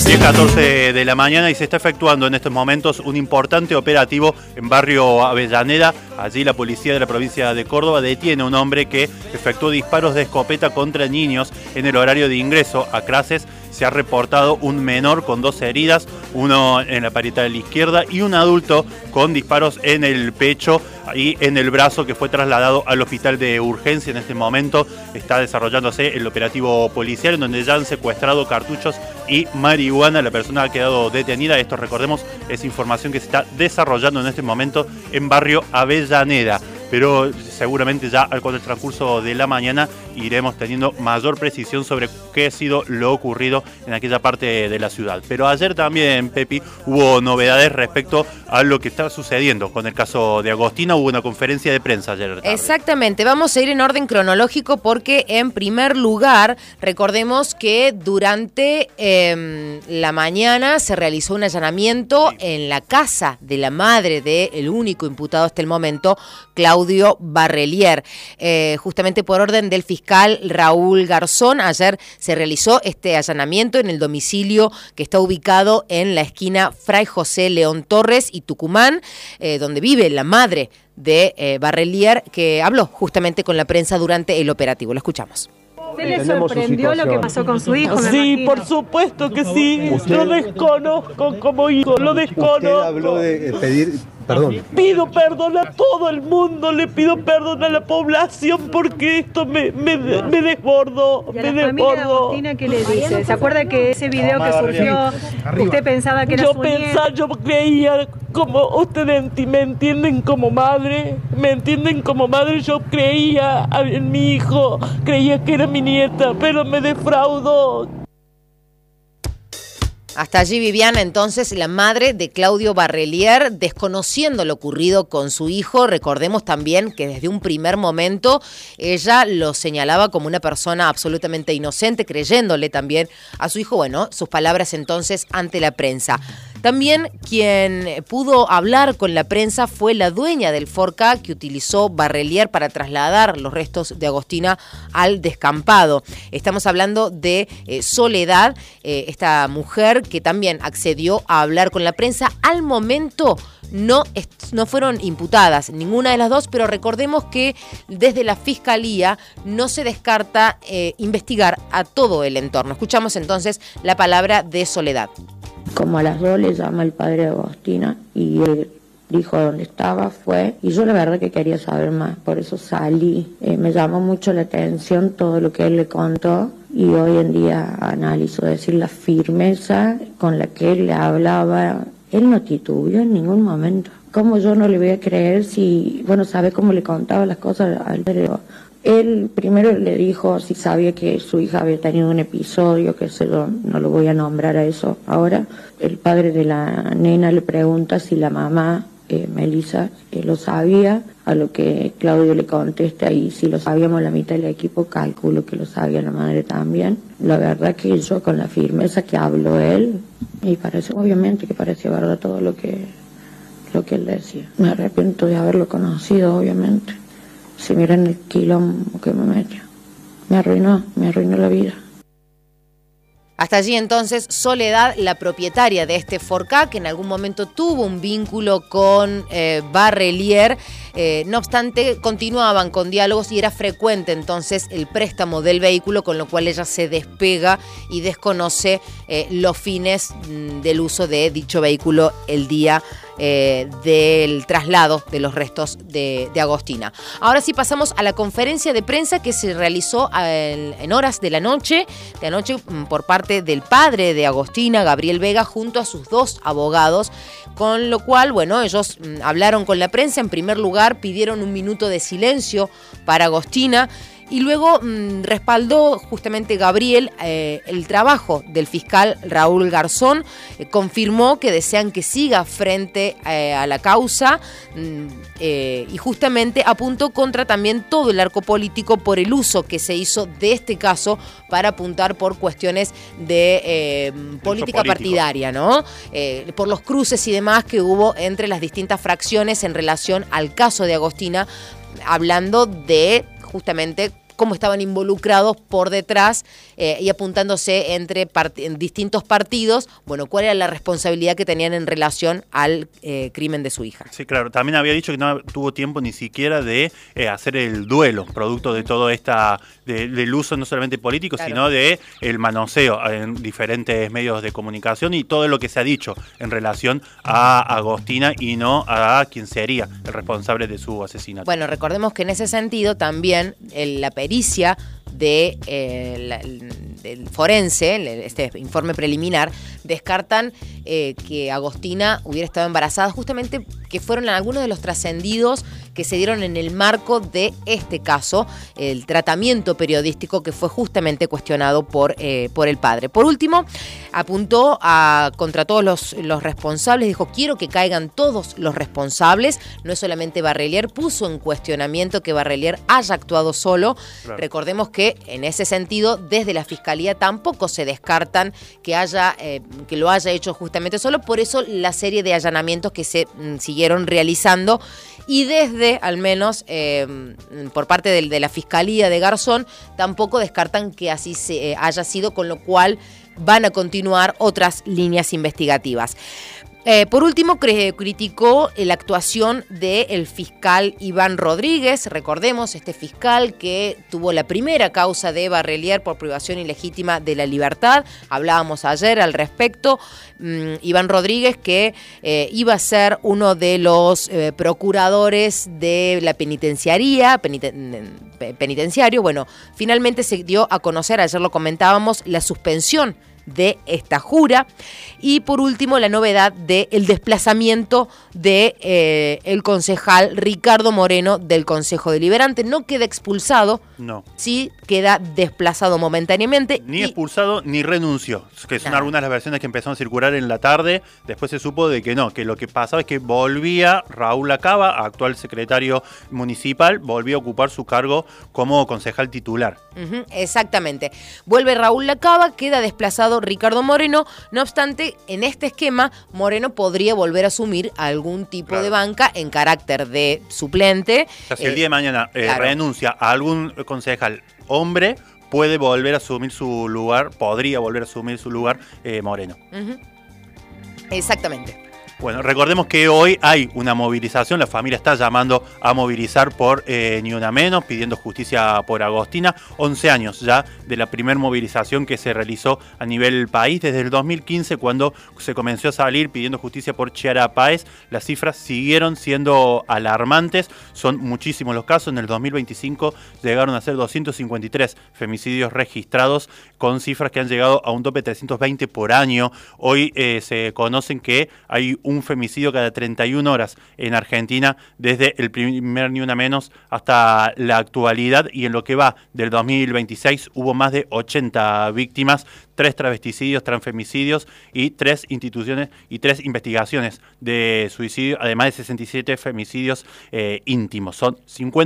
10:14 de la mañana y se está efectuando en estos momentos un importante operativo en barrio Avellaneda. Allí la policía de la provincia de Córdoba detiene a un hombre que efectuó disparos de escopeta contra niños en el horario de ingreso a clases. Se ha reportado un menor con 2 heridas, uno en la parietal de la izquierda y un adulto con disparos en el pecho y en el brazo, que fue trasladado al hospital de urgencia. En este momento está desarrollándose el operativo policial en donde ya han secuestrado cartuchos y marihuana. La persona ha quedado detenida. Esto, recordemos, es información que se está desarrollando en este momento en barrio Avellaneda. Pero seguramente ya con el transcurso de la mañana iremos teniendo mayor precisión sobre qué ha sido lo ocurrido en aquella parte de la ciudad. Pero ayer también, Pepi, hubo novedades respecto a lo que está sucediendo con el caso de Agostina. Hubo una conferencia de prensa ayer tarde. Exactamente, vamos a ir en orden cronológico porque en primer lugar, recordemos que durante la mañana se realizó un allanamiento en la casa de la madre del único imputado hasta el momento, Claudio Barrelier. Justamente por orden del fiscal Raúl Garzón, ayer se realizó este allanamiento en el domicilio que está ubicado en la esquina Fray José León Torres y Tucumán, donde vive la madre de Barrelier, que habló justamente con la prensa durante el operativo. Lo escuchamos. ¿Usted le sorprendió lo que pasó con su hijo? Sí, por supuesto que sí. Lo desconozco como hijo, lo desconozco. Usted habló de pedir perdón. Pido perdón a todo el mundo, le pido perdón a la población porque esto me desbordó. ¿Y a la familia de Agostina qué le dice? ¿Se acuerda que ese video que surgió, usted pensaba que era su nieta? Yo creía, como ustedes me entienden como madre, yo creía en mi hijo, creía que era mi nieta, pero me defraudó. Hasta allí Viviana, entonces, la madre de Claudio Barrelier, desconociendo lo ocurrido con su hijo. Recordemos también que desde un primer momento ella lo señalaba como una persona absolutamente inocente, creyéndole también a su hijo. Bueno, sus palabras entonces ante la prensa. También quien pudo hablar con la prensa fue la dueña del Forca que utilizó Barrelier para trasladar los restos de Agostina al descampado. Estamos hablando de Soledad, esta mujer que también accedió a hablar con la prensa. Al momento no fueron imputadas ninguna de las dos, pero recordemos que desde la Fiscalía no se descarta investigar a todo el entorno. Escuchamos entonces la palabra de Soledad. Como a las 2 le llama el padre de Agostina y él dijo dónde estaba, fue, y yo la verdad que quería saber más, por eso salí. Me llamó mucho la atención todo lo que él le contó y hoy en día analizo, decir, la firmeza con la que él le hablaba. Él no titubeó en ningún momento. ¿Cómo yo no le voy a creer si, sabe cómo le contaba las cosas al padre? Él primero le dijo si sabía que su hija había tenido un episodio, que sé yo, no lo voy a nombrar a eso ahora. El padre de la nena le pregunta si la mamá, Melissa, lo sabía, a lo que Claudio le contesta, y si lo sabíamos la mitad del equipo, calculo que lo sabía la madre también. La verdad que yo, con la firmeza que habló él, y parece, obviamente que parecía verdad todo lo que él decía. Me arrepiento de haberlo conocido, obviamente. Si miran el quilombo que me metió, me arruinó la vida. Hasta allí entonces Soledad, la propietaria de este Forca, que en algún momento tuvo un vínculo con Barrelier. No obstante, continuaban con diálogos y era frecuente entonces el préstamo del vehículo, con lo cual ella se despega y desconoce los fines del uso de dicho vehículo el día del traslado de los restos de Agostina. Ahora sí pasamos a la conferencia de prensa que se realizó en horas de anoche por parte del padre de Agostina, Gabriel Vega, junto a sus 2 abogados, con lo cual, ellos hablaron con la prensa. En primer lugar, pidieron un minuto de silencio para Agostina. Y luego respaldó justamente Gabriel el trabajo del fiscal Raúl Garzón, confirmó que desean que siga frente a la causa y justamente apuntó contra también todo el arco político por el uso que se hizo de este caso para apuntar por cuestiones de política partidaria, ¿no? Por los cruces y demás que hubo entre las distintas fracciones en relación al caso de Agostina, hablando de justamente cómo estaban involucrados por detrás y apuntándose entre en distintos partidos, bueno, cuál era la responsabilidad que tenían en relación al crimen de su hija. Sí, claro. También había dicho que no tuvo tiempo ni siquiera de hacer el duelo, producto de todo del uso no solamente político, claro, sino de el manoseo en diferentes medios de comunicación y todo lo que se ha dicho en relación a Agostina y no a quien sería el responsable de su asesinato. Bueno, recordemos que en ese sentido también la pericia del forense, este informe preliminar, descartan que Agostina hubiera estado embarazada, justamente que fueron algunos de los trascendidos que se dieron en el marco de este caso, el tratamiento periodístico que fue justamente cuestionado por el padre. Por último, apuntó contra todos los responsables, dijo, quiero que caigan todos los responsables, no es solamente Barrelier, puso en cuestionamiento que Barrelier haya actuado solo. Claro. Recordemos que en ese sentido, desde la Fiscalía tampoco se descartan que lo haya hecho justamente solo, por eso la serie de allanamientos que se siguieron realizando y desde, al menos, por parte de la Fiscalía de Garzón, tampoco descartan que así haya sido, con lo cual van a continuar otras líneas investigativas. Por último, criticó la actuación del fiscal Iván Rodríguez. Recordemos, este fiscal que tuvo la primera causa de Barrelier por privación ilegítima de la libertad. Hablábamos ayer al respecto. Iván Rodríguez, que iba a ser uno de los procuradores de la penitenciario. Bueno, finalmente se dio a conocer, ayer lo comentábamos, la suspensión de esta jura. Y por último, la novedad del desplazamiento de el concejal Ricardo Moreno del Consejo Deliberante. No queda expulsado, no, sí queda desplazado momentáneamente. Ni expulsado ni renunció, que son algunas de las versiones que empezaron a circular en la tarde. Después se supo de que no, que lo que pasaba es que volvía Raúl Lacaba, actual secretario municipal, volvía a ocupar su cargo como concejal titular. Exactamente. Vuelve Raúl Lacaba, queda desplazado Ricardo Moreno. No obstante, en este esquema, Moreno podría volver a asumir algún tipo de banca en carácter de suplente. O sea, si el día de mañana renuncia a algún concejal hombre, puede volver a asumir su lugar, podría volver a asumir su lugar Moreno. Exactamente. Bueno, recordemos que hoy hay una movilización, la familia está llamando a movilizar por Ni Una Menos, pidiendo justicia por Agostina. 11 años ya de la primera movilización que se realizó a nivel país, desde el 2015, cuando se comenzó a salir pidiendo justicia por Chiara Páez. Las cifras siguieron siendo alarmantes, son muchísimos los casos. En el 2025 llegaron a ser 253 femicidios registrados, con cifras que han llegado a un tope de 320 por año. Hoy se conocen que hay un femicidio cada 31 horas en Argentina, desde el primer Ni Una Menos hasta la actualidad, y en lo que va del 2026 hubo más de 80 víctimas, 3 travesticidios, transfemicidios y 3 instituciones y 3 investigaciones de suicidio, además de 67 femicidios íntimos. Son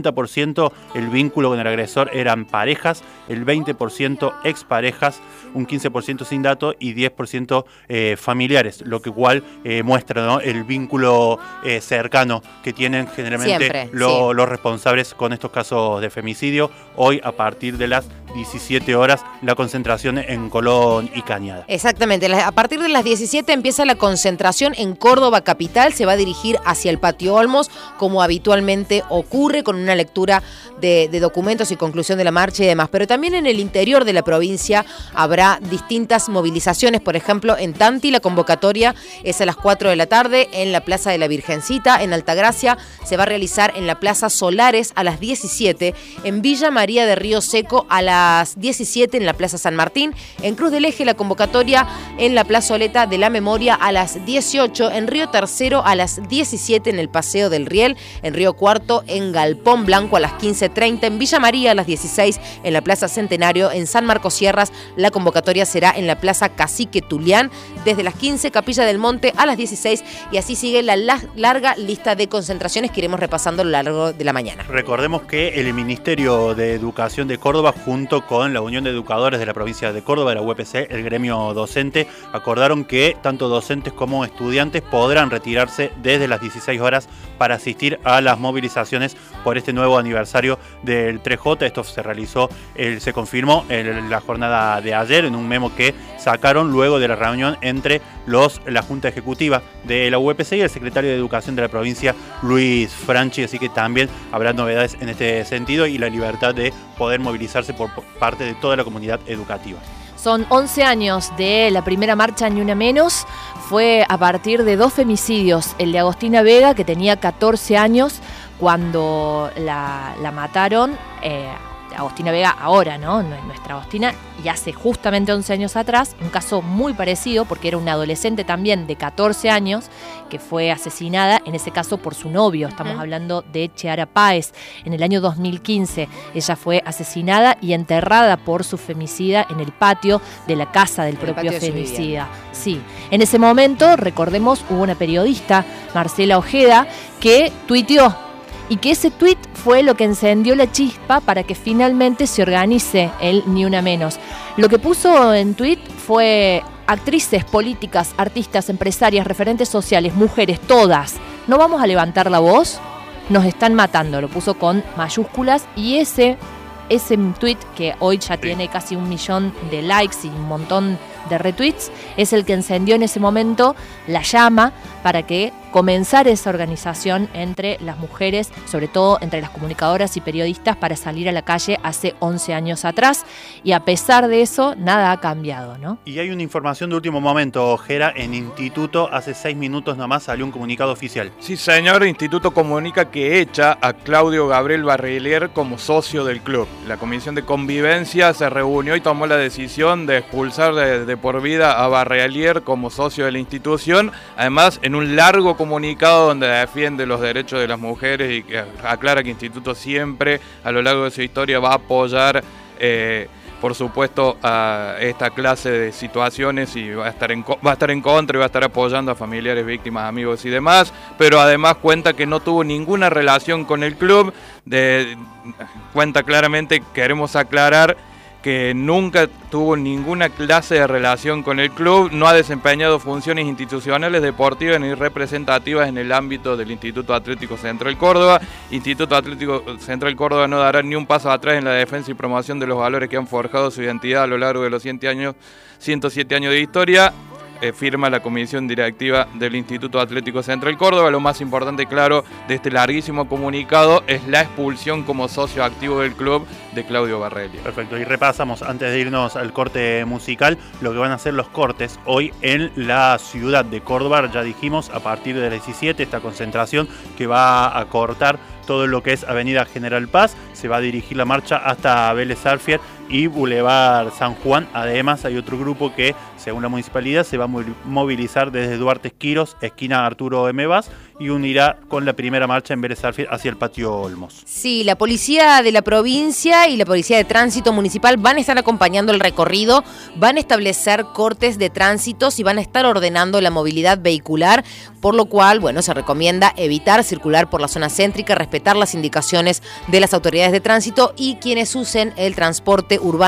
50% el vínculo con el agresor eran parejas, el 20% exparejas, un 15% sin dato y 10% familiares, lo que igual muestra, ¿no?, el vínculo cercano que tienen generalmente los responsables con estos casos de femicidio. Hoy, a partir de las 17 horas, la concentración en Colón y Cañada. Exactamente, a partir de las 17 empieza la concentración en Córdoba capital, se va a dirigir hacia el Patio Olmos, como habitualmente ocurre, con una lectura de documentos y conclusión de la marcha y demás. Pero también en el interior de la provincia habrá distintas movilizaciones. Por ejemplo, en Tanti la convocatoria es a las 4 de la tarde en la Plaza de la Virgencita. En Altagracia se va a realizar en la Plaza Solares a las 17, en Villa María de Río Seco a las 17 en la Plaza San Martín, en Cruz del Eje la convocatoria en la Plazoleta de la Memoria a las 18, en Río Tercero a las 17 en el Paseo del Riel, en Río Cuarto en Galpón Blanco a las 15:30, en Villa María a las 16 en la Plaza Centenario, en San Marcos Sierras la convocatoria será en la Plaza Cacique Tulián desde las 15, Capilla del Monte a las 16, y así sigue la larga lista de concentraciones que iremos repasando a lo largo de la mañana. Recordemos que el Ministerio de Educación de Córdoba, junto junto con la Unión de Educadores de la provincia de Córdoba, la UPC, el gremio docente, acordaron que tanto docentes como estudiantes podrán retirarse desde las 16 horas para asistir a las movilizaciones por este nuevo aniversario del 3J. Esto se confirmó en la jornada de ayer en un memo que sacaron luego de la reunión entre la Junta Ejecutiva de la UPC y el secretario de Educación de la provincia, Luis Franchi, así que también habrá novedades en este sentido y la libertad de poder movilizarse por parte de toda la comunidad educativa. Son 11 años de la primera marcha Ni Una Menos. Fue a partir de 2 femicidios. El de Agostina Vega, que tenía 14 años cuando la mataron. Agostina Vega ahora, ¿no? Nuestra Agostina, y hace justamente 11 años atrás, un caso muy parecido, porque era una adolescente también de 14 años que fue asesinada, en ese caso por su novio. Estamos hablando de Chiara Páez. En el año 2015 ella fue asesinada y enterrada por su femicida en el patio de la casa del propio femicida. Sí, en ese momento, recordemos, hubo una periodista, Marcela Ojeda, que tuiteó, y que ese tuit fue lo que encendió la chispa para que finalmente se organice el Ni Una Menos. Lo que puso en tuit fue: actrices, políticas, artistas, empresarias, referentes sociales, mujeres, todas, ¿no vamos a levantar la voz? Nos están matando. Lo puso con mayúsculas, y ese tuit, que hoy ya tiene casi 1 millón de likes y un montón de retweets, es el que encendió en ese momento la llama para que comenzara esa organización entre las mujeres, sobre todo entre las comunicadoras y periodistas, para salir a la calle hace 11 años atrás. Y a pesar de eso, nada ha cambiado, ¿no? Y hay una información de último momento, Jera. En Instituto, hace 6 minutos nomás salió un comunicado oficial. Sí, señor. Instituto comunica que echa a Claudio Gabriel Barrelier como socio del club. La Comisión de Convivencia se reunió y tomó la decisión de expulsar de por vida a Barrelier como socio de la institución. Además, en un largo comunicado donde defiende los derechos de las mujeres y que aclara que Instituto siempre a lo largo de su historia va a apoyar por supuesto a esta clase de situaciones y va a estar en contra y va a estar apoyando a familiares, víctimas, amigos y demás, pero además cuenta que no tuvo ninguna relación con el club. Cuenta claramente, queremos aclarar, que nunca tuvo ninguna clase de relación con el club, no ha desempeñado funciones institucionales, deportivas ni representativas en el ámbito del Instituto Atlético Central Córdoba. Instituto Atlético Central Córdoba no dará ni un paso atrás en la defensa y promoción de los valores que han forjado su identidad a lo largo de los 107 años de historia. Firma la comisión directiva del Instituto Atlético Central Córdoba. Lo más importante, claro, de este larguísimo comunicado es la expulsión como socio activo del club de Claudio Barrelier. Perfecto, y repasamos, antes de irnos al corte musical, lo que van a ser los cortes hoy en la ciudad de Córdoba. Ya dijimos, a partir de las 17, esta concentración que va a cortar todo lo que es Avenida General Paz, se va a dirigir la marcha hasta Vélez Sarsfield y Boulevard San Juan. Además, hay otro grupo que, según la municipalidad, se va a movilizar desde Duarte Esquiros, esquina Arturo M. Vaz, y unirá con la primera marcha en Vélez Sarsfield hacia el Patio Olmos. Sí, la policía de la provincia y la policía de tránsito municipal van a estar acompañando el recorrido, van a establecer cortes de tránsitos y van a estar ordenando la movilidad vehicular, por lo cual, bueno, se recomienda evitar circular por la zona céntrica, respetar las indicaciones de las autoridades de tránsito, y quienes usen el transporte urbano